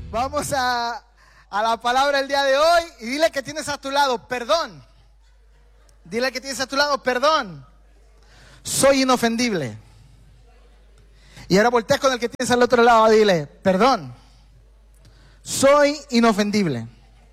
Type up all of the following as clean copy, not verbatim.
Vamos a la palabra del día de hoy y dile que tienes a tu lado, perdón. Dile que tienes a tu lado, perdón. Soy inofendible. Y ahora voltea con el que tienes al otro lado, dile, perdón. Soy inofendible.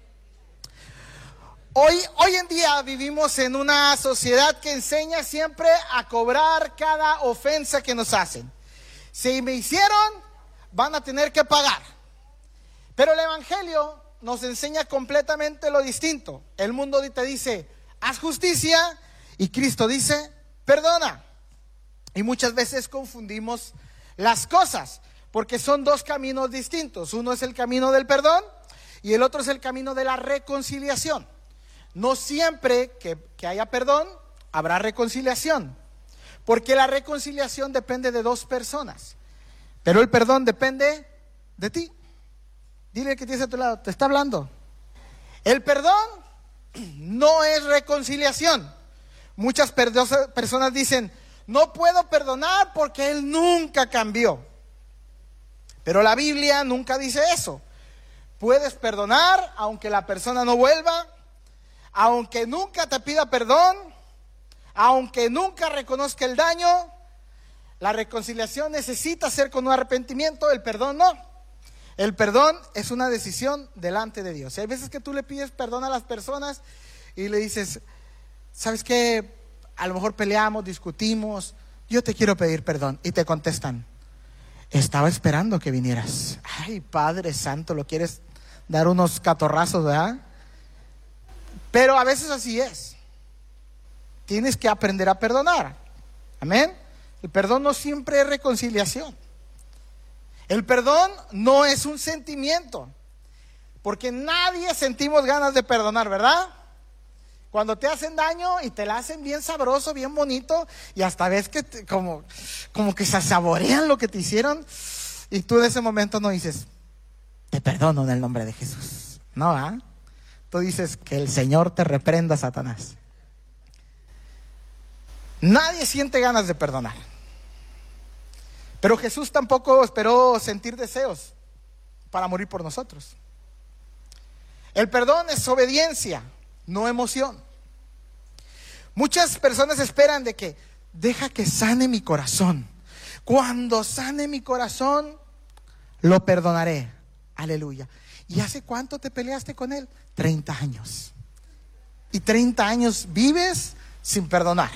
Hoy en día vivimos en una sociedad que enseña siempre a cobrar cada ofensa que nos hacen. Si me hicieron, van a tener que pagar. Pero el Evangelio nos enseña completamente lo distinto. El mundo te dice, haz justicia, y Cristo dice, perdona. Y muchas veces confundimos las cosas, porque son dos caminos distintos. Uno es el camino del perdón y el otro es el camino de la reconciliación. No siempre que haya perdón, habrá reconciliación, porque la reconciliación depende de dos personas, pero el perdón depende de ti. Dile que tienes a tu lado, te está hablando. El perdón no es reconciliación. Muchas personas dicen, no puedo perdonar porque él nunca cambió. Pero la Biblia nunca dice eso. Puedes perdonar aunque la persona no vuelva, aunque nunca te pida perdón, aunque nunca reconozca el daño. La reconciliación necesita ser con un arrepentimiento, el perdón no. El perdón es una decisión delante de Dios. Y hay veces que tú le pides perdón a las personas y le dices, ¿sabes qué? A lo mejor peleamos, discutimos, yo te quiero pedir perdón. Y te contestan, estaba esperando que vinieras. Ay, Padre Santo, lo quieres dar unos catorrazos, ¿verdad? Pero a veces así es. Tienes que aprender a perdonar. Amén. El perdón no siempre es reconciliación. El perdón no es un sentimiento, porque nadie sentimos ganas de perdonar, ¿verdad? Cuando te hacen daño y te la hacen bien sabroso, bien bonito, y hasta ves que como que se saborean lo que te hicieron, y tú en ese momento no dices, te perdono en el nombre de Jesús. No, ¿ah? Tú dices, que el Señor te reprenda, Satanás. Nadie siente ganas de perdonar. Pero Jesús tampoco esperó sentir deseos para morir por nosotros. El perdón es obediencia, no emoción. Muchas personas esperan de que deja que sane mi corazón. Cuando sane mi corazón, lo perdonaré. Aleluya. ¿Y hace cuánto te peleaste con él? 30 años. Y 30 años vives sin perdonar.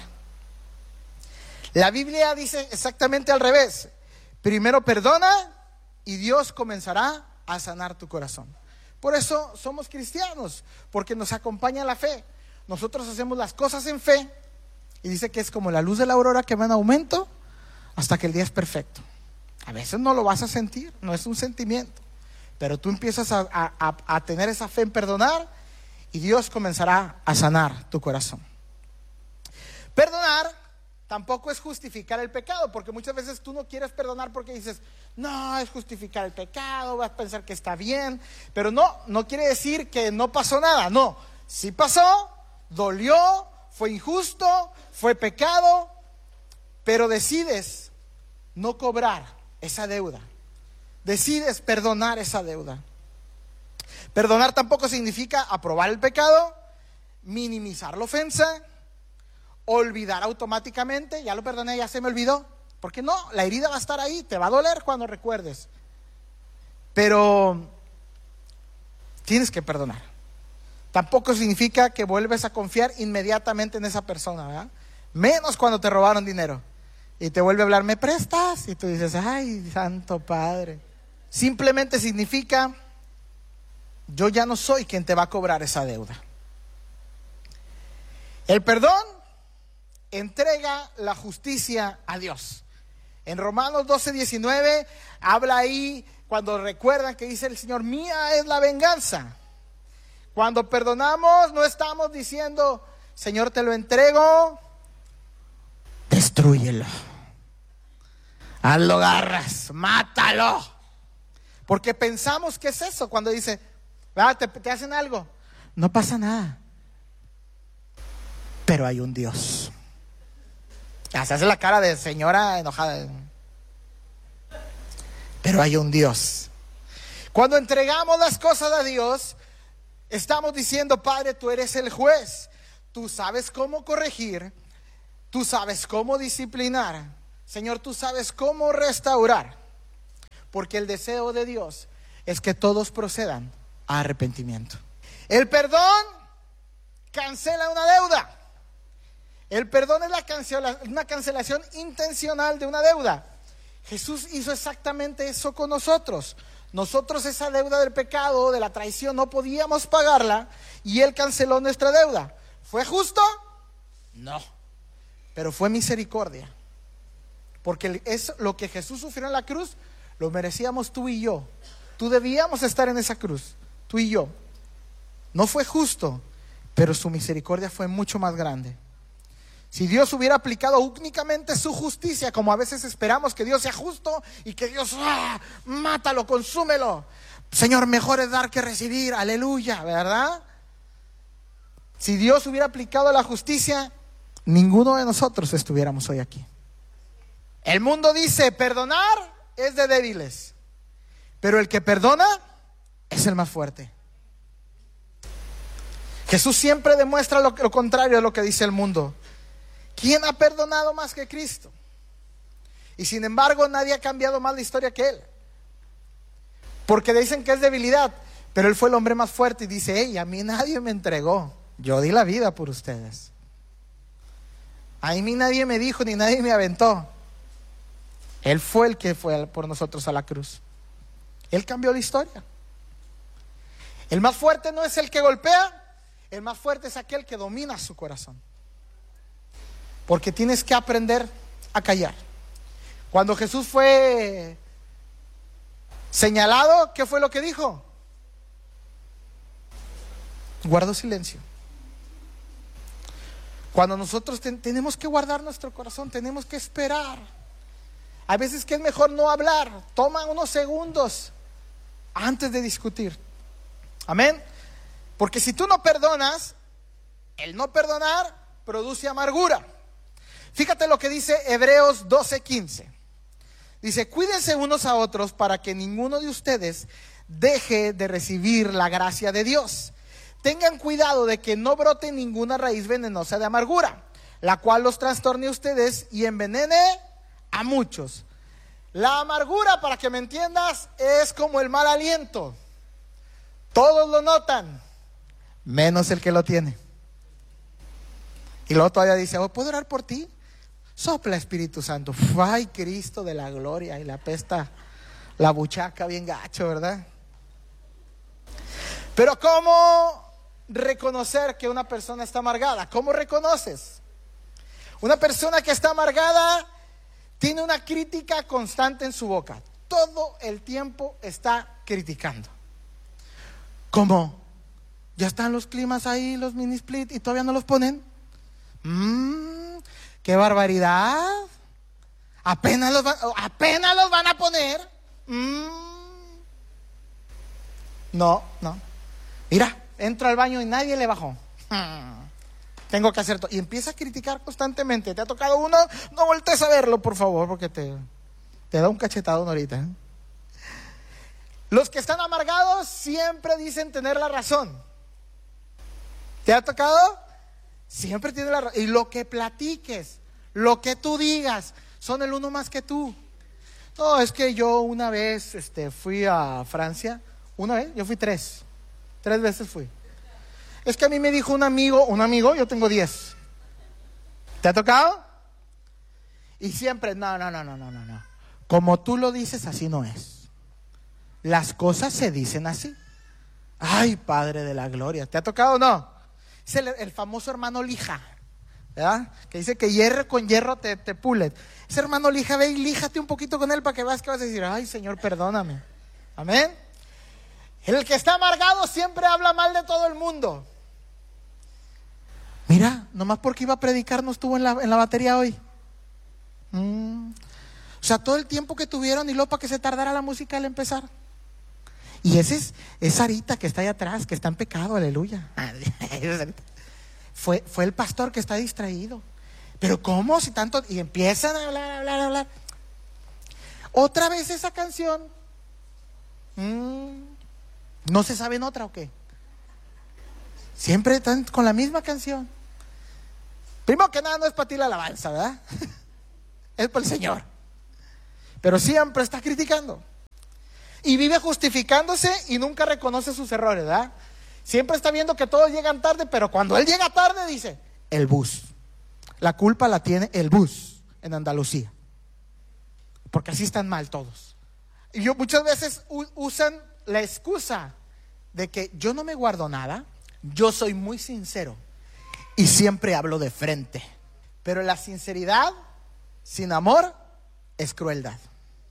La Biblia dice exactamente al revés. Primero perdona y Dios comenzará a sanar tu corazón. Por eso somos cristianos, porque nos acompaña la fe. Nosotros hacemos las cosas en fe y dice que es como la luz de la aurora que va en aumento hasta que el día es perfecto. A veces no lo vas a sentir, no es un sentimiento, pero tú empiezas a tener esa fe en perdonar y Dios comenzará a sanar tu corazón. Perdonar tampoco es justificar el pecado, porque muchas veces tú no quieres perdonar porque dices, no, es justificar el pecado, vas a pensar que está bien, pero no quiere decir que no pasó nada, no, sí pasó, dolió, fue injusto, fue pecado, pero decides no cobrar esa deuda, decides perdonar esa deuda. Perdonar tampoco significa aprobar el pecado, minimizar la ofensa, olvidar automáticamente, ya lo perdoné, ya se me olvidó, porque no, la herida va a estar ahí, te va a doler cuando recuerdes, pero tienes que perdonar. Tampoco significa que vuelves a confiar inmediatamente en esa persona, ¿verdad? Menos cuando te robaron dinero y te vuelve a hablar, ¿me prestas? Y tú dices, ay, Santo Padre. Simplemente significa, yo ya no soy quien te va a cobrar esa deuda. El perdón entrega la justicia a Dios. En Romanos 12:19 habla ahí, cuando recuerdan que dice el Señor, mía es la venganza. Cuando perdonamos no estamos diciendo, Señor, te lo entrego, destrúyelo, hazlo garras, mátalo. Porque pensamos que es eso, cuando dice, te hacen algo, no pasa nada, pero hay un Dios. Se hace la cara de señora enojada. Pero hay un Dios. Cuando entregamos las cosas a Dios, estamos diciendo: Padre, tú eres el juez. Tú sabes cómo corregir. Tú sabes cómo disciplinar. Señor, tú sabes cómo restaurar. Porque el deseo de Dios es que todos procedan a arrepentimiento. El perdón cancela una deuda. El perdón es una cancelación intencional de una deuda. Jesús hizo exactamente eso con nosotros. Nosotros esa deuda del pecado, de la traición, no podíamos pagarla, y Él canceló nuestra deuda. ¿Fue justo? No. Pero fue misericordia. Porque es lo que Jesús sufrió en la cruz, lo merecíamos tú y yo. Tú debíamos estar en esa cruz, tú y yo. No fue justo, pero su misericordia fue mucho más grande. Si Dios hubiera aplicado únicamente su justicia, como a veces esperamos que Dios sea justo y que Dios, mátalo, consúmelo. Señor, mejor es dar que recibir, aleluya, ¿verdad? Si Dios hubiera aplicado la justicia, ninguno de nosotros estuviéramos hoy aquí. El mundo dice: perdonar es de débiles, pero el que perdona es el más fuerte. Jesús siempre demuestra lo contrario de lo que dice el mundo. ¿Quién ha perdonado más que Cristo? Y sin embargo, nadie ha cambiado más la historia que Él. Porque dicen que es debilidad, pero Él fue el hombre más fuerte y dice: hey, a mí nadie me entregó, yo di la vida por ustedes. A mí nadie me dijo, ni nadie me aventó. Él fue el que fue por nosotros a la cruz. Él cambió la historia. El más fuerte no es el que golpea, el más fuerte es aquel que domina su corazón. Porque tienes que aprender a callar. Cuando Jesús fue señalado, ¿qué fue lo que dijo? Guardó silencio. Cuando nosotros tenemos que guardar nuestro corazón, tenemos que esperar. Hay veces que es mejor no hablar. Toma unos segundos antes de discutir. Amén. Porque si tú no perdonas, el no perdonar produce amargura. Fíjate lo que dice Hebreos 12:15. Dice: cuídense unos a otros para que ninguno de ustedes deje de recibir la gracia de Dios. Tengan cuidado de que no brote ninguna raíz venenosa de amargura, la cual los trastorne a ustedes y envenene a muchos. La amargura, para que me entiendas, es como el mal aliento. Todos lo notan, menos el que lo tiene. Y luego todavía dice: ¿puedo orar por ti? Sopla, Espíritu Santo. Ay, Cristo de la gloria. Y la apesta la buchaca bien gacho, ¿verdad? Pero ¿cómo reconocer que una persona está amargada? ¿Cómo reconoces? Una persona que está amargada tiene una crítica constante en su boca. Todo el tiempo está criticando. ¿Cómo? ¿Ya están los climas ahí, los mini split, y todavía no los ponen? ¡Qué barbaridad! Apenas los van a poner. No. Mira, entro al baño y nadie le bajó. Tengo que hacer todo. Y empieza a criticar constantemente. ¿Te ha tocado uno? No voltees a verlo, por favor, porque te da un cachetadón ahorita. Los que están amargados siempre dicen tener la razón. ¿Te ha tocado? Siempre tiene la razón. Y lo que platiques, lo que tú digas, son el uno más que tú. No, es que yo una vez fui a Francia. Una vez, yo fui 3 veces fui. Es que a mí me dijo un amigo, yo tengo 10. ¿Te ha tocado? Y siempre, no. Como tú lo dices, así no es. Las cosas se dicen así. Ay, Padre de la gloria. ¿Te ha tocado o no? Es el famoso hermano lija, ¿verdad? Que dice que hierro con hierro te pule. Ese hermano lija, ve y líjate un poquito con él para que veas que vas a decir: ay, Señor, perdóname. Amén. El que está amargado siempre habla mal de todo el mundo. Mira, nomás porque iba a predicar no estuvo en la batería hoy. O sea, todo el tiempo que tuvieron y luego para que se tardara la música al empezar. Y esa es Sarita que está ahí atrás, que está en pecado, aleluya. Fue el pastor que está distraído. Pero ¿cómo? Si tanto. Y empiezan a hablar. Otra vez esa canción. ¿No se saben otra o qué? Siempre están con la misma canción. Primero que nada, no es para ti la alabanza, ¿verdad? Es para el Señor. Pero siempre está criticando. Y vive justificándose y nunca reconoce sus errores, ¿verdad? Siempre está viendo que todos llegan tarde, pero cuando él llega tarde dice, el bus. La culpa la tiene el bus en Andalucía. Porque así están mal todos. Y muchas veces usan la excusa de que yo no me guardo nada, yo soy muy sincero y siempre hablo de frente. Pero la sinceridad sin amor es crueldad.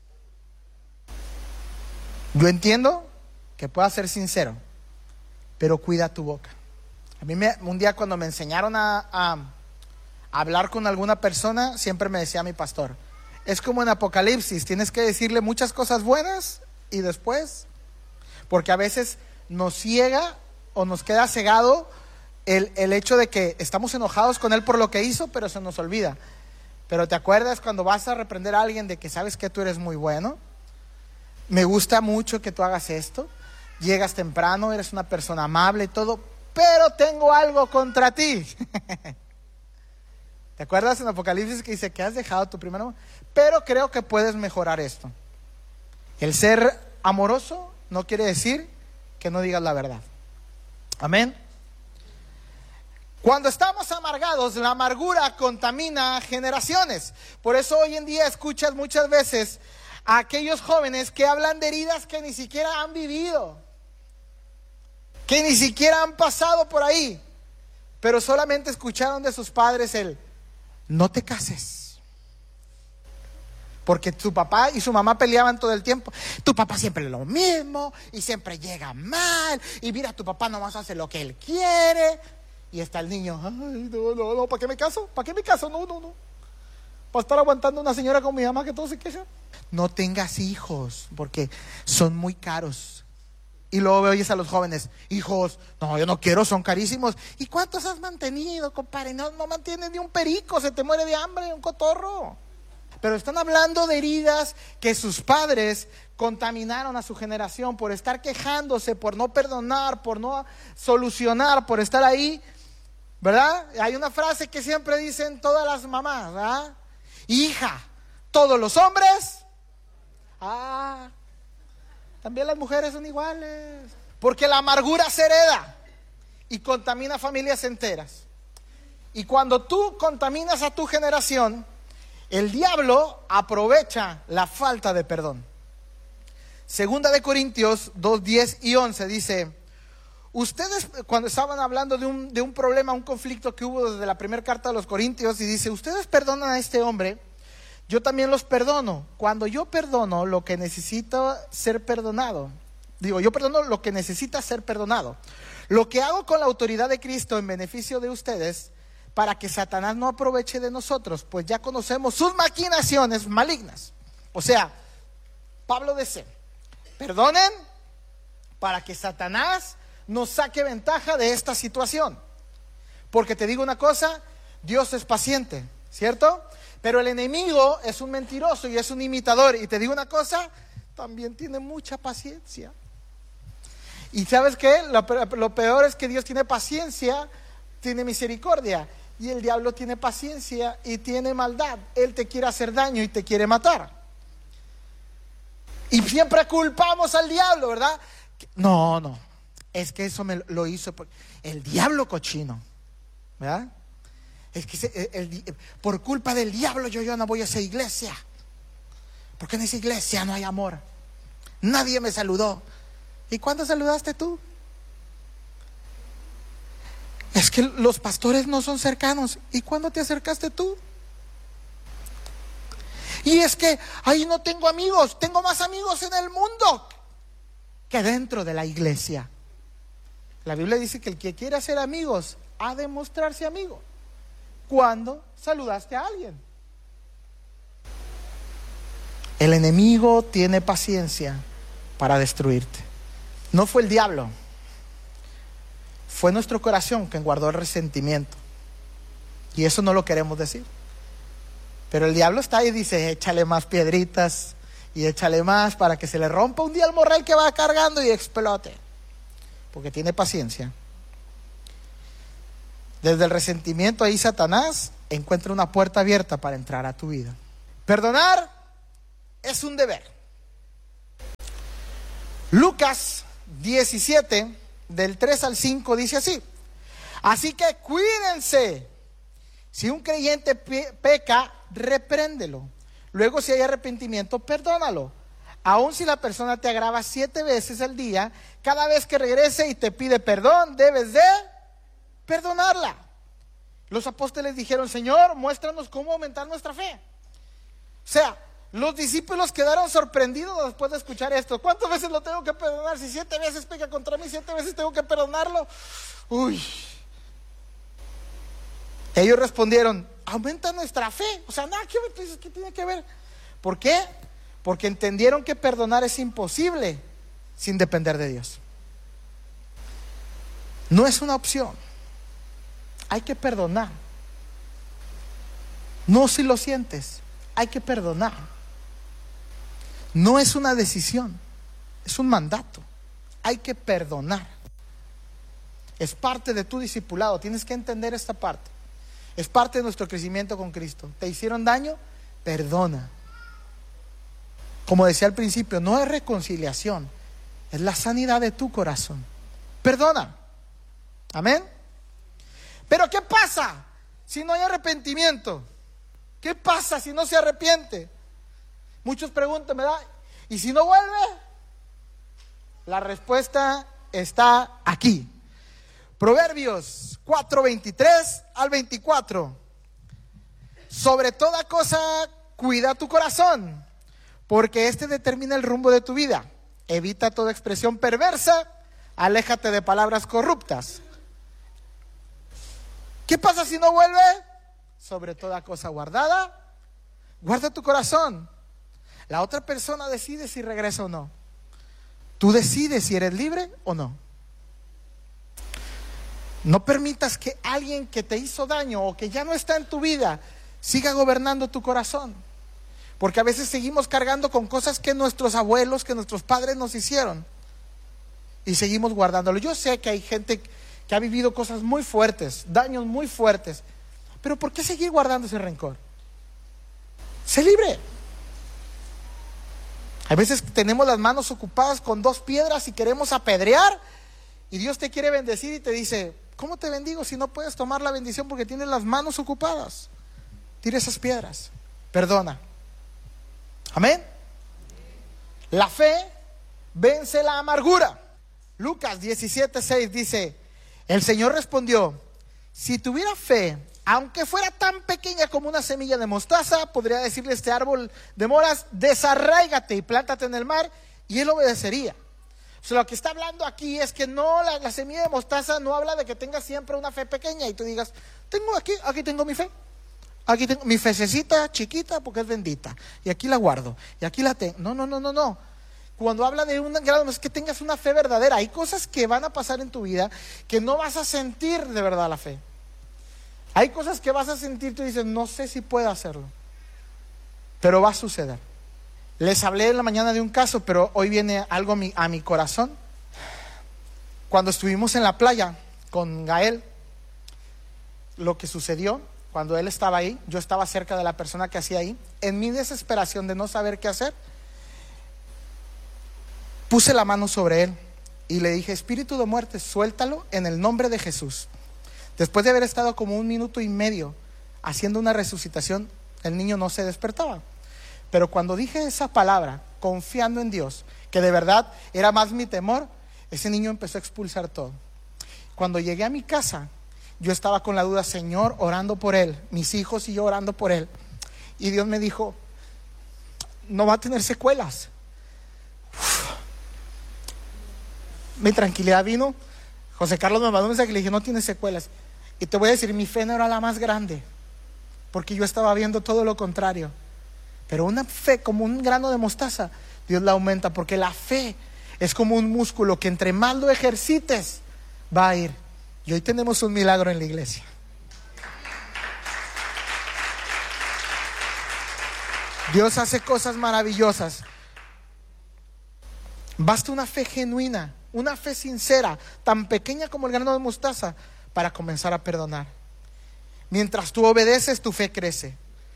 Yo entiendo que puedas ser sincero, pero cuida tu boca. A mí un día cuando me enseñaron a hablar con alguna persona, siempre me decía mi pastor, es como en Apocalipsis, tienes que decirle muchas cosas buenas y después, porque a veces nos ciega o nos queda cegado el hecho de que estamos enojados con él por lo que hizo, pero se nos olvida. Pero ¿te acuerdas cuando vas a reprender a alguien de que sabes que tú eres muy bueno? Me gusta mucho que tú hagas esto, llegas temprano, eres una persona amable y todo, pero tengo algo contra ti. ¿Te acuerdas en Apocalipsis que dice que has dejado tu primer amor? Pero creo que puedes mejorar esto. El ser amoroso no quiere decir que no digas la verdad. Amén. Cuando estamos amargados, la amargura contamina generaciones. Por eso hoy en día escuchas muchas veces a aquellos jóvenes que hablan de heridas que ni siquiera han vivido, que ni siquiera han pasado por ahí, pero solamente escucharon de sus padres el no te cases, porque tu papá y su mamá peleaban todo el tiempo. Tu papá siempre es lo mismo y siempre llega mal, y mira, tu papá nomás hace lo que él quiere. Y está el niño, ay, no, ¿para qué me caso? ¿Para qué me caso? No. Para estar aguantando una señora con mi mamá que todo se queja. No tengas hijos, porque son muy caros. Y luego oyes a los jóvenes, hijos, no, yo no quiero, son carísimos. ¿Y cuántos has mantenido, compadre? No mantienes ni un perico, se te muere de hambre, un cotorro. Pero están hablando de heridas que sus padres contaminaron a su generación por estar quejándose, por no perdonar, por no solucionar, por estar ahí, ¿verdad? Hay una frase que siempre dicen todas las mamás, ¿verdad? Hija, todos los hombres, también las mujeres son iguales. Porque la amargura se hereda y contamina familias enteras. Y cuando tú contaminas a tu generación, el diablo aprovecha la falta de perdón. Segunda de Corintios 2, 10 y 11 dice, ustedes cuando estaban hablando de un problema, un conflicto que hubo desde la primera carta de los Corintios, y dice, ustedes perdonan a este hombre, yo también los perdono. Cuando yo perdono lo que necesita ser perdonado, yo perdono lo que necesita ser perdonado. Lo que hago con la autoridad de Cristo en beneficio de ustedes, para que Satanás no aproveche de nosotros, pues ya conocemos sus maquinaciones malignas. O sea, Pablo dice, perdonen para que Satanás nos saque ventaja de esta situación. Porque te digo una cosa, Dios es paciente, ¿cierto? Pero el enemigo es un mentiroso y es un imitador. Y te digo una cosa, también tiene mucha paciencia. Y ¿sabes qué? Lo peor es que Dios tiene paciencia, tiene misericordia. Y el diablo tiene paciencia y tiene maldad. Él te quiere hacer daño y te quiere matar. Y siempre culpamos al diablo, ¿verdad? No, es que eso me lo hizo el diablo cochino, ¿verdad? Es que por culpa del diablo yo no voy a esa iglesia, porque en esa iglesia no hay amor. Nadie me saludó. ¿Y cuándo saludaste tú? Es que los pastores no son cercanos. ¿Y cuándo te acercaste tú? Y es que ahí no tengo amigos, tengo más amigos en el mundo que dentro de la iglesia. La Biblia dice que el que quiera ser amigos ha de mostrarse amigo. ¿Cuándo saludaste a alguien? El enemigo tiene paciencia para destruirte. No fue el diablo, fue nuestro corazón que guardó el resentimiento. Y eso no lo queremos decir. Pero el diablo está ahí y dice, échale más piedritas y échale más para que se le rompa un día el morral que va cargando y explote. porque tiene paciencia. Desde el resentimiento ahí Satanás encuentra una puerta abierta para entrar a tu vida. Perdonar es un deber. Lucas 17, del 3 al 5 dice así: así que cuídense. Si un creyente peca, repréndelo. Luego, si hay arrepentimiento, perdónalo. Aun si la persona te agrava 7 veces al día, cada vez que regrese y te pide perdón, debes de perdonarla. Los apóstoles dijeron: Señor, muéstranos cómo aumentar nuestra fe. O sea, los discípulos quedaron sorprendidos después de escuchar esto. ¿Cuántas veces lo tengo que perdonar? Si 7 veces peca contra mí, 7 veces tengo que perdonarlo. Uy. Ellos respondieron: aumenta nuestra fe. O sea, nada, ¿qué tiene que ver? ¿Por qué? Porque entendieron que perdonar es imposible sin depender de Dios. No es una opción. Hay que perdonar. No si lo sientes, hay que perdonar. No es una decisión, es un mandato. Hay que perdonar. Es parte de tu discipulado. Tienes que entender esta parte. Es parte de nuestro crecimiento con Cristo. ¿Te hicieron daño? Perdona. Como decía al principio, no es reconciliación, es la sanidad de tu corazón. Perdona. Amén. Pero ¿qué pasa si no hay arrepentimiento? ¿Qué pasa si no se arrepiente? Muchos preguntan, ¿verdad? ¿Y si no vuelve? La respuesta está aquí. Proverbios 4:23 al 24. Sobre toda cosa cuida tu corazón, porque este determina el rumbo de tu vida. Evita toda expresión perversa, aléjate de palabras corruptas. ¿Qué pasa si no vuelve? Sobre toda cosa guardada, guarda tu corazón. La otra persona decide si regresa o no. Tú decides si eres libre o no. No permitas que alguien que te hizo daño o que ya no está en tu vida siga gobernando tu corazón. Porque a veces seguimos cargando con cosas que nuestros abuelos, que nuestros padres nos hicieron. Y seguimos guardándolo. Yo sé que hay gente que ha vivido cosas muy fuertes, daños muy fuertes. Pero ¿por qué seguir guardando ese rencor? Sé libre. A veces tenemos las manos ocupadas con 2 piedras y queremos apedrear. Y Dios te quiere bendecir y te dice: ¿cómo te bendigo si no puedes tomar la bendición porque tienes las manos ocupadas? Tira esas piedras. Perdona. Amén. La fe vence la amargura. Lucas 17:6 dice: el Señor respondió: si tuviera fe, aunque fuera tan pequeña como una semilla de mostaza, podría decirle a este árbol de moras: desarráigate y plántate en el mar, y él obedecería. O sea, lo que está hablando aquí es que no, la semilla de mostaza no habla de que tengas siempre una fe pequeña y tú digas: aquí tengo mi fe. Aquí tengo mi fececita chiquita porque es bendita. Y aquí la guardo. Y aquí la tengo. No. Cuando habla de un grado, es que tengas una fe verdadera. Hay cosas que van a pasar en tu vida que no vas a sentir de verdad la fe. Hay cosas que vas a sentir, tú dices: no sé si puedo hacerlo. Pero va a suceder. Les hablé en la mañana de un caso, pero hoy viene algo a mi corazón. Cuando estuvimos en la playa con Gael, lo que sucedió, cuando él estaba ahí, yo estaba cerca de la persona que hacía ahí. En mi desesperación de no saber qué hacer, puse la mano sobre él y le dije: espíritu de muerte, suéltalo en el nombre de Jesús. Después de haber estado como 1 minuto y medio haciendo una resucitación, el niño no se despertaba. Pero cuando dije esa palabra, confiando en Dios, que de verdad era más mi temor, ese niño empezó a expulsar todo. Cuando llegué a mi casa, yo estaba con la duda: Señor, orando por él, mis hijos y yo orando por él. Y Dios me dijo: no va a tener secuelas. Mi tranquilidad vino. José Carlos me mandó un mensaje y le dije: no tiene secuelas. Y te voy a decir, mi fe no era la más grande, porque yo estaba viendo todo lo contrario. Pero una fe como un grano de mostaza, Dios la aumenta, porque la fe es como un músculo que entre más lo ejercites, va a ir. Y hoy tenemos un milagro en la iglesia. Dios hace cosas maravillosas. Basta una fe genuina una fe sincera, tan pequeña como el grano de mostaza, para comenzar a perdonar. Mientras tú obedeces, tu fe crece.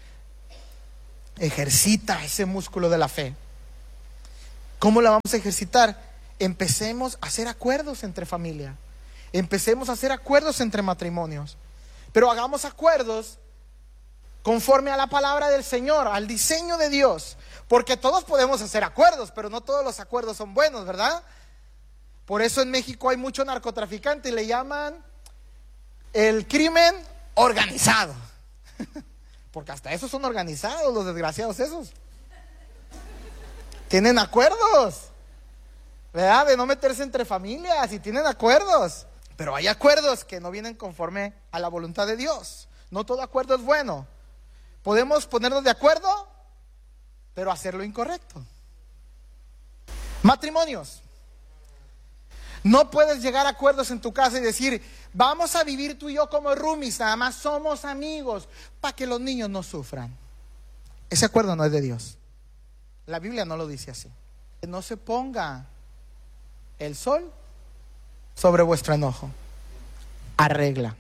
Ejercita ese músculo de la fe. ¿Cómo la vamos a ejercitar? Empecemos a hacer acuerdos entre familia. Empecemos a hacer acuerdos entre matrimonios. Pero hagamos acuerdos conforme a la palabra del Señor, al diseño de Dios. Porque todos podemos hacer acuerdos, pero no todos los acuerdos son buenos, ¿verdad? Por eso en México hay mucho narcotraficante y le llaman el crimen organizado. Porque hasta esos son organizados, los desgraciados esos. Tienen acuerdos, ¿verdad? De no meterse entre familias, y tienen acuerdos. Pero hay acuerdos que no vienen conforme a la voluntad de Dios. No todo acuerdo es bueno. Podemos ponernos de acuerdo, pero hacer lo incorrecto. Matrimonios. No puedes llegar a acuerdos en tu casa y decir, vamos a vivir tú y yo como roomies, nada más somos amigos, para que los niños no sufran. Ese acuerdo no es de Dios. La Biblia no lo dice así. Que no se ponga el sol sobre vuestro enojo. Arregla.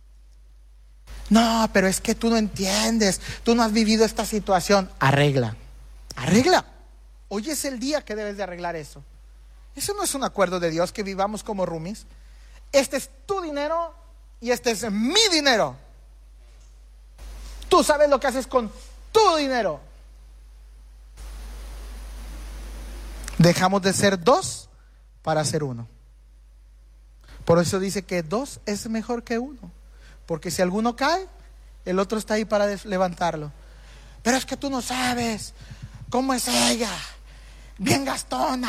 No, pero es que tú no entiendes, tú no has vivido esta situación. Arregla. Arregla. Hoy es el día que debes de arreglar eso. Eso no es un acuerdo de Dios, que vivamos como roomies. Este es tu dinero y este es mi dinero. Tú sabes lo que haces con tu dinero. Dejamos de ser dos para ser uno. Por eso dice que dos es mejor que uno. Porque si alguno cae, el otro está ahí para levantarlo. Pero es que tú no sabes cómo es ella, bien gastona.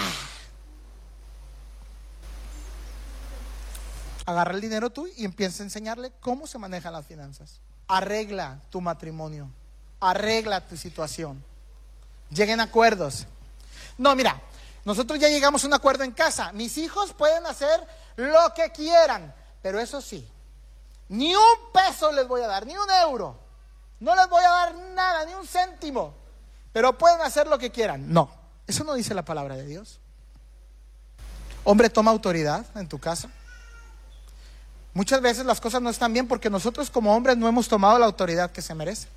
Agarra el dinero tú y empieza a enseñarle cómo se manejan las finanzas. Arregla tu matrimonio. Arregla tu situación. Lleguen a acuerdos. No, mira, nosotros ya llegamos a un acuerdo en casa. Mis hijos pueden hacer lo que quieran, pero eso sí, ni un peso les voy a dar, ni un euro. No les voy a dar nada, ni un céntimo. Pero pueden hacer lo que quieran. No, eso no dice la palabra de Dios. Hombre, toma autoridad en tu casa. Muchas veces las cosas no están bien porque nosotros como hombres no hemos tomado la autoridad que se merece.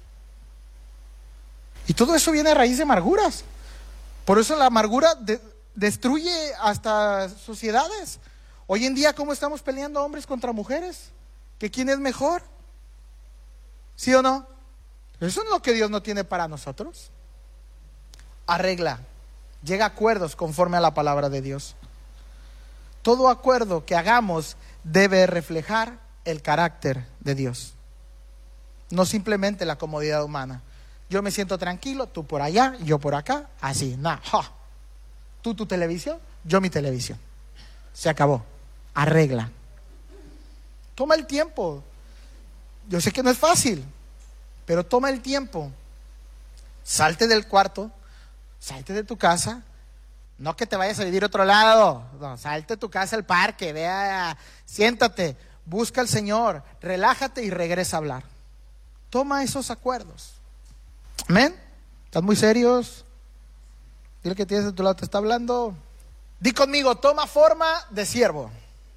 Y todo eso viene a raíz de amarguras. Por eso la amargura destruye hasta sociedades. Hoy en día, ¿cómo estamos peleando hombres contra mujeres? ¿Que quién es mejor? ¿Sí o no? Eso es lo que Dios no tiene para nosotros. Arregla. Llega a acuerdos conforme a la palabra de Dios. Todo acuerdo que hagamos debe reflejar el carácter de Dios, no simplemente la comodidad humana. Yo me siento tranquilo, tú por allá, yo por acá, así, nada. Tú tu televisión, yo mi televisión. Se acabó. Arregla. Toma el tiempo. Yo sé que no es fácil, pero toma el tiempo. Salte del cuarto, salte de tu casa. No que te vayas a vivir a otro lado. No, salte de tu casa al parque, vea, siéntate, busca al Señor, relájate y regresa a hablar. Toma esos acuerdos. ¿Amén? ¿Están muy serios? Dile que tienes de tu lado, te está hablando. Di conmigo, toma forma de siervo.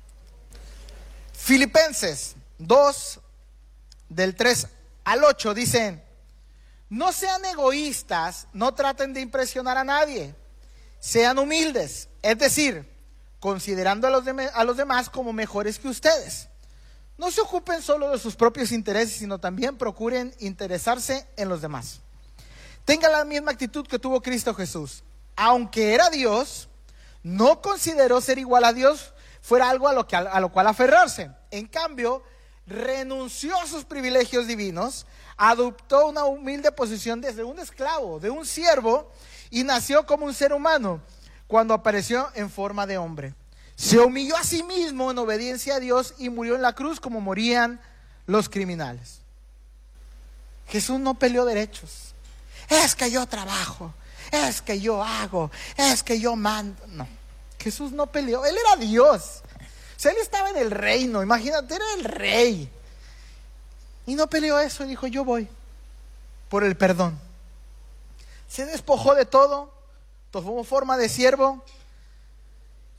Filipenses 2, del 3 al 8, dicen: no sean egoístas, no traten de impresionar a nadie. Sean humildes, es decir, considerando a los demás como mejores que ustedes. No se ocupen solo de sus propios intereses, sino también procuren interesarse en los demás. Tengan la misma actitud que tuvo Cristo Jesús. Aunque era Dios, no consideró ser igual a Dios fuera algo a lo cual aferrarse. En cambio, renunció a sus privilegios divinos, adoptó una humilde posición desde un esclavo, de un siervo, y nació como un ser humano cuando apareció en forma de hombre. Se humilló a sí mismo en obediencia a Dios y murió en la cruz como morían los criminales. Jesús no peleó derechos. Es que yo trabajo, es que yo hago, es que yo mando. No, Jesús no peleó. Él era Dios. O sea, él estaba en el reino. Imagínate, era el rey. Y no peleó eso. Dijo, yo voy por el perdón. Se despojó de todo, tomó forma de siervo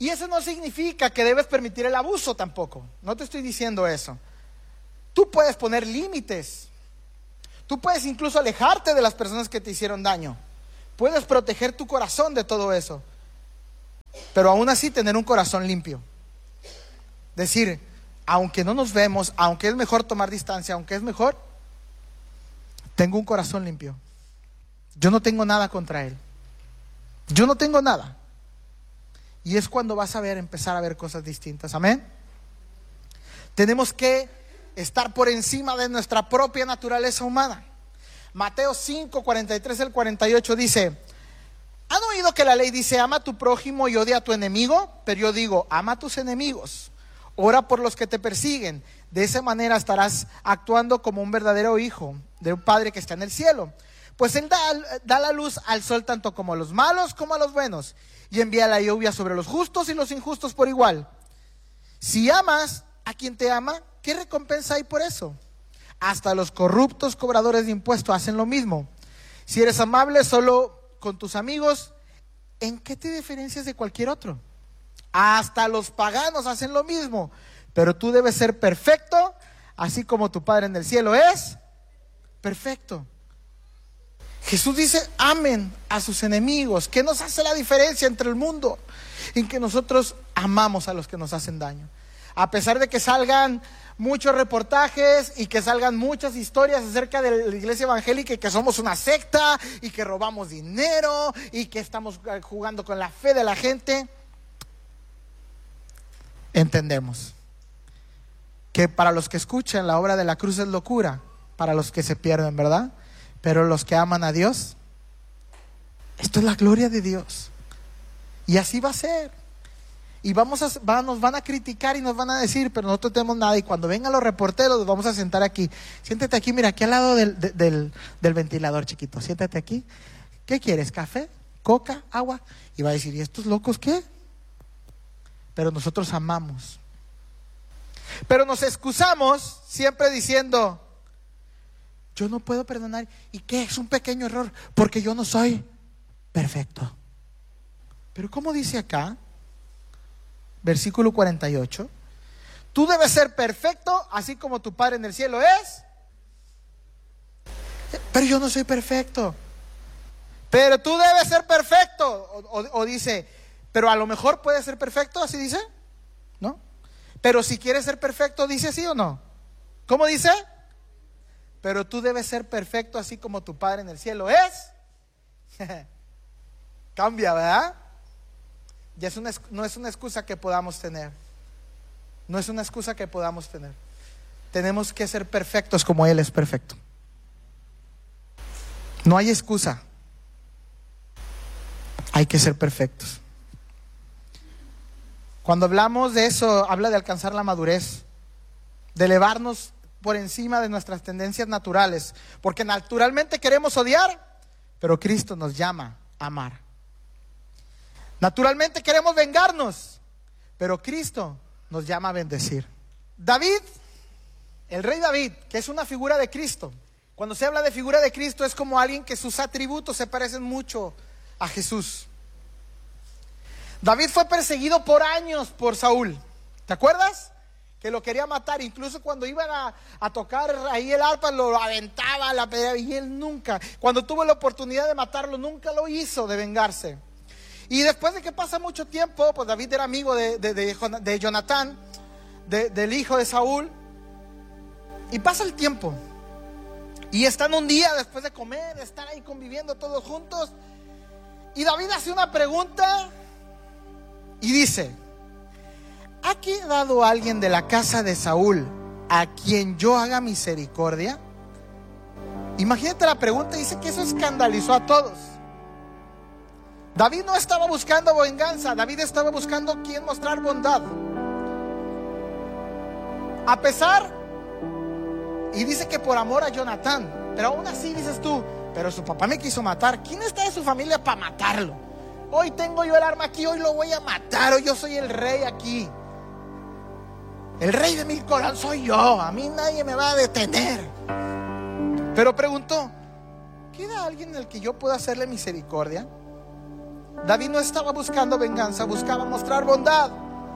Y eso no significa que debes permitir el abuso tampoco. No te estoy diciendo eso. Tú puedes poner límites. Tú puedes incluso alejarte de las personas que te hicieron daño. Puedes proteger tu corazón de todo eso. Pero aún así tener un corazón limpio. Decir, aunque no nos vemos, aunque es mejor tomar distancia, aunque es mejor, tengo un corazón limpio. Yo no tengo nada contra él. Yo no tengo nada. Y es cuando vas a empezar a ver cosas distintas. Amén. Tenemos que estar por encima de nuestra propia naturaleza humana. Mateo 5, 43 al 48 dice: ¿han oído que la ley dice ama a tu prójimo y odia a tu enemigo? Pero yo digo, ama a tus enemigos, ora por los que te persiguen. De esa manera estarás actuando como un verdadero hijo de un Padre que está en el cielo. Pues Él da la luz al sol tanto como a los malos como a los buenos, y envía la lluvia sobre los justos y los injustos por igual. Si amas a quien te ama, ¿qué recompensa hay por eso? Hasta los corruptos cobradores de impuestos hacen lo mismo. Si eres amable solo con tus amigos, ¿en qué te diferencias de cualquier otro? Hasta los paganos hacen lo mismo. Pero tú debes ser perfecto, así como tu Padre en el cielo es perfecto. Jesús dice, amen a sus enemigos. ¿Qué nos hace la diferencia entre el mundo? En que nosotros amamos a los que nos hacen daño. A pesar de que salgan muchos reportajes y que salgan muchas historias acerca de la iglesia evangélica y que somos una secta y que robamos dinero y que estamos jugando con la fe de la gente, entendemos que para los que escuchan la obra de la cruz es locura, para los que se pierden, ¿verdad? Pero los que aman a Dios, esto es la gloria de Dios. Y así va a ser. Y nos van a criticar y nos van a decir, pero nosotros no tenemos nada. Y cuando vengan los reporteros, los vamos a sentar aquí. Siéntate aquí, mira, aquí al lado del ventilador, chiquito. Siéntate aquí. ¿Qué quieres? ¿Café? ¿Coca? ¿Agua? Y va a decir, ¿y estos locos qué? Pero nosotros amamos. Pero nos excusamos siempre diciendo, yo no puedo perdonar. ¿Y qué? Es un pequeño error, porque yo no soy perfecto. Pero ¿cómo dice acá? Versículo 48. Tú debes ser perfecto, así como tu Padre en el cielo es. Pero yo no soy perfecto. Pero tú debes ser perfecto. O dice, pero a lo mejor puedes ser perfecto, así dice, ¿no? Pero si quieres ser perfecto, dice sí o no. ¿Cómo dice? Pero tú debes ser perfecto, así como tu Padre en el cielo es. Cambia, ¿verdad? Ya no es una excusa que podamos tener. No es una excusa que podamos tener. Tenemos que ser perfectos como Él es perfecto. No hay excusa. Hay que ser perfectos. Cuando hablamos de eso, habla de alcanzar la madurez, de elevarnos por encima de nuestras tendencias naturales, porque naturalmente queremos odiar, pero Cristo nos llama a amar. Naturalmente queremos vengarnos, pero Cristo nos llama a bendecir. David, el rey David, que es una figura de Cristo. Cuando se habla de figura de Cristo es como alguien que sus atributos se parecen mucho a Jesús. David fue perseguido por años por Saúl. ¿Te acuerdas? Que lo quería matar. Incluso cuando iban a tocar ahí el arpa, lo aventaba, la pedía, y él nunca, cuando tuvo la oportunidad de matarlo, nunca lo hizo, de vengarse. Y después de que pasa mucho tiempo, pues David era amigo de Jonatán, del hijo de Saúl. Y pasa el tiempo. Y están un día después de comer, de estar ahí conviviendo todos juntos. Y David hace una pregunta y dice: ¿ha quedado alguien de la casa de Saúl a quien yo haga misericordia? Imagínate la pregunta, dice que eso escandalizó a todos. David no estaba buscando venganza, David estaba buscando quien mostrar bondad. A pesar, y dice que por amor a Jonatán, pero aún así dices tú, pero su papá me quiso matar. ¿Quién está de su familia para matarlo? Hoy tengo yo el arma aquí, hoy lo voy a matar, hoy yo soy el rey aquí. El rey de mi corazón soy yo, a mí nadie me va a detener. Pero preguntó, ¿queda alguien en el que yo pueda hacerle misericordia? David no estaba buscando venganza, buscaba mostrar bondad.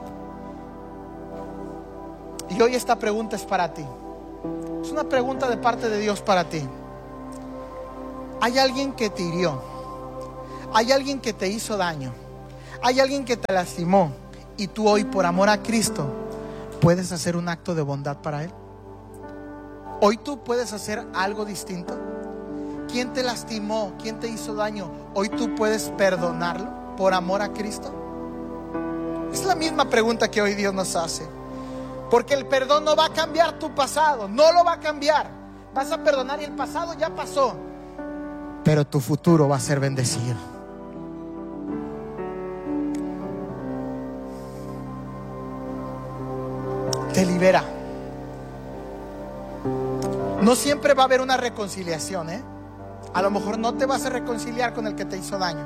Y hoy esta pregunta es para ti. Es una pregunta de parte de Dios para ti. Hay alguien que te hirió, hay alguien que te hizo daño, hay alguien que te lastimó, y tú hoy, por amor a Cristo, puedes hacer un acto de bondad para Él. Hoy tú puedes hacer algo distinto. ¿Quién te lastimó? ¿Quién te hizo daño? Hoy tú puedes perdonarlo por amor a Cristo. Es la misma pregunta que hoy Dios nos hace. Porque el perdón no va a cambiar tu pasado, no lo va a cambiar. Vas a perdonar y el pasado ya pasó, pero tu futuro va a ser bendecido. Te libera. No siempre va a haber una reconciliación, ¿eh? A lo mejor no te vas a reconciliar con el que te hizo daño,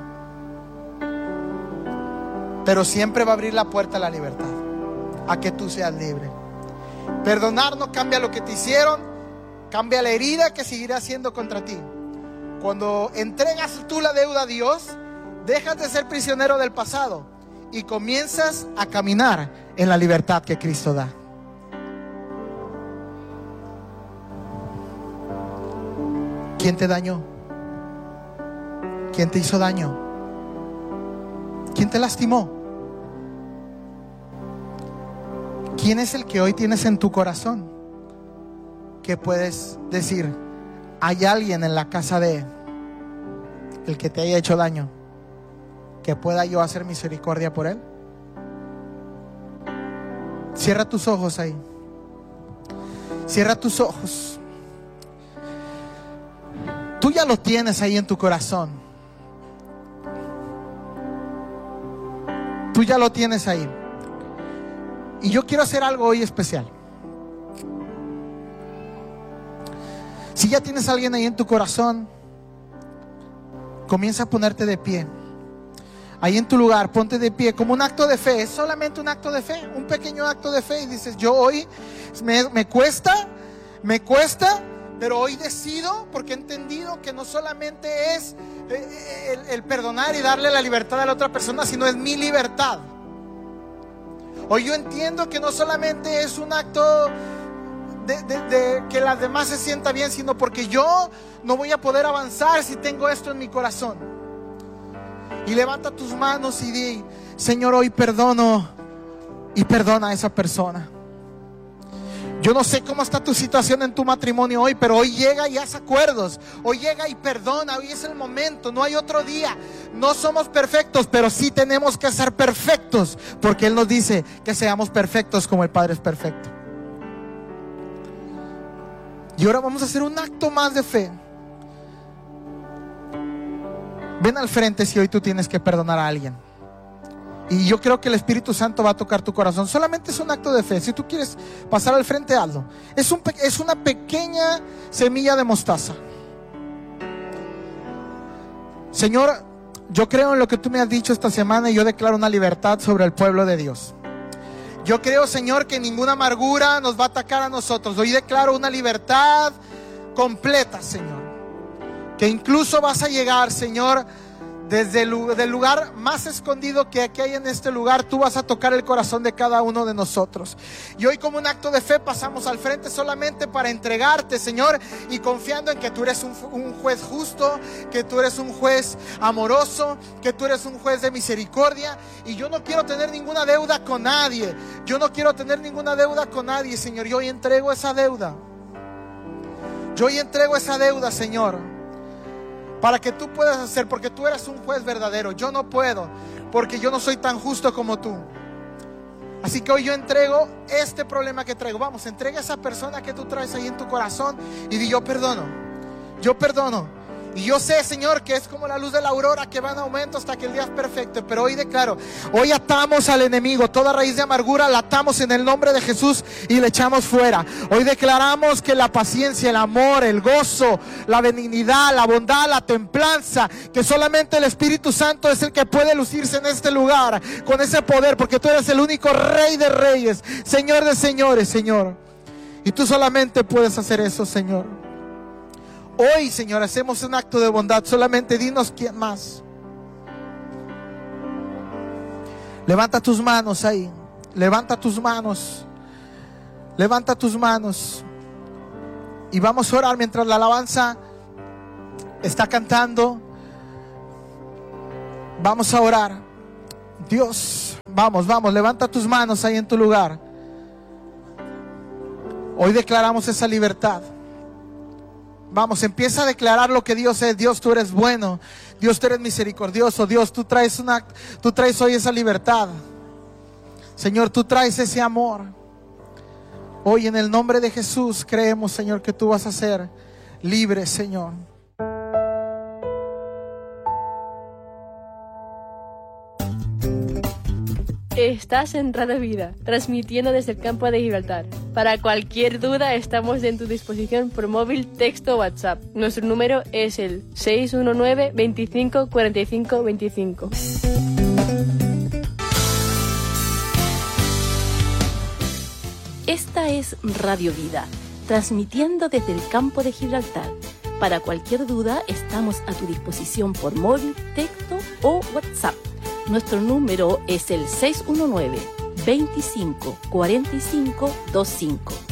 pero siempre va a abrir la puerta a la libertad, a que tú seas libre. Perdonar no cambia lo que te hicieron, cambia la herida que seguirá haciendo contra ti. Cuando entregas tú la deuda a Dios, dejas de ser prisionero del pasado y comienzas a caminar en la libertad que Cristo da. ¿Quién te dañó? ¿Quién te hizo daño? ¿Quién te lastimó? ¿Quién es el que hoy tienes en tu corazón que puedes decir: hay alguien en la casa de el que te haya hecho daño, que pueda yo hacer misericordia por él? Cierra tus ojos ahí. Cierra tus ojos. Tú ya lo tienes ahí en tu corazón. Tú ya lo tienes ahí. Y yo quiero hacer algo hoy especial. Si ya tienes a alguien ahí en tu corazón, comienza a ponerte de pie. Ahí en tu lugar, ponte de pie como un acto de fe. Es solamente un acto de fe, un pequeño acto de fe. Y dices: yo hoy me cuesta, pero hoy decido, porque he entendido que no solamente es el perdonar y darle la libertad a la otra persona, sino es mi libertad. Hoy yo entiendo que no solamente es un acto de que las demás se sientan bien, sino porque yo no voy a poder avanzar si tengo esto en mi corazón. Y levanta tus manos y di: Señor, hoy perdono, y perdona a esa persona. Yo no sé cómo está tu situación en tu matrimonio hoy, pero hoy llega y haz acuerdos. Hoy llega y perdona. Hoy es el momento, no hay otro día. No somos perfectos, pero sí tenemos que ser perfectos, porque Él nos dice que seamos perfectos como el Padre es perfecto. Y ahora vamos a hacer un acto más de fe. Ven al frente si hoy tú tienes que perdonar a alguien. Y yo creo que el Espíritu Santo va a tocar tu corazón. Solamente es un acto de fe. Si tú quieres pasar al frente, hazlo. Es una pequeña semilla de mostaza. Señor, yo creo en lo que tú me has dicho esta semana, y yo declaro una libertad sobre el pueblo de Dios. Yo creo, Señor, que ninguna amargura nos va a atacar a nosotros. Hoy declaro una libertad completa, Señor. Que incluso vas a llegar, Señor, desde el lugar más escondido que aquí hay en este lugar. Tú vas a tocar el corazón de cada uno de nosotros. Y hoy, como un acto de fe, pasamos al frente solamente para entregarte, Señor, y confiando en que tú eres un juez justo, que tú eres un juez amoroso, que tú eres un juez de misericordia. Y yo no quiero tener ninguna deuda con nadie. Yo no quiero tener ninguna deuda con nadie, Señor. Yo hoy entrego esa deuda. Yo hoy entrego esa deuda, Señor, para que tú puedas hacer, porque tú eres un juez verdadero. Yo no puedo, porque yo no soy tan justo como tú. Así que hoy yo entrego este problema que traigo. Vamos, entrega a esa persona que tú traes ahí en tu corazón y di: yo perdono. Yo perdono. Y yo sé, Señor, que es como la luz de la aurora, que va en aumento hasta que el día es perfecto. Pero hoy declaro, hoy atamos al enemigo. Toda raíz de amargura la atamos en el nombre de Jesús y le echamos fuera. Hoy declaramos que la paciencia, el amor, el gozo, la benignidad, la bondad, la templanza, que solamente el Espíritu Santo es el que puede lucirse en este lugar con ese poder, porque tú eres el único Rey de reyes, Señor de señores, Señor. Y tú solamente puedes hacer eso, Señor. Hoy, Señor, hacemos un acto de bondad. Solamente dinos quién más. Levanta tus manos ahí. Levanta tus manos. Levanta tus manos. Y vamos a orar mientras la alabanza está cantando. Vamos a orar. Dios, vamos, levanta tus manos ahí en tu lugar. Hoy declaramos esa libertad. Vamos, empieza a declarar lo que Dios es. Dios, tú eres bueno. Dios, tú eres misericordioso. Dios, tú traes hoy esa libertad. Señor, tú traes ese amor. Hoy en el nombre de Jesús creemos, Señor, que tú vas a ser libre, Señor. Estás en Radio Vida, transmitiendo desde el campo de Gibraltar. Para cualquier duda estamos en tu disposición por móvil, texto o WhatsApp. Nuestro número es el 619 25 45 25. Esta es Radio Vida, transmitiendo desde el campo de Gibraltar. Para cualquier duda estamos a tu disposición por móvil, texto o WhatsApp. Nuestro número es el 619 25 45 25.